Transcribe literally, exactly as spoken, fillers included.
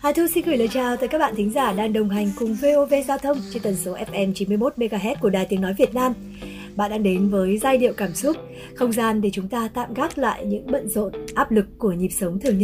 Hà Thu xin gửi lời chào tới các bạn thính giả đang đồng hành cùng vê o vê Giao thông trên tần số ép em chín mươi mốt mê ga héc của Đài Tiếng Nói Việt Nam. Bạn đang đến với giai điệu cảm xúc, không gian để chúng ta tạm gác lại những bận rộn, áp lực của nhịp sống thường nhật.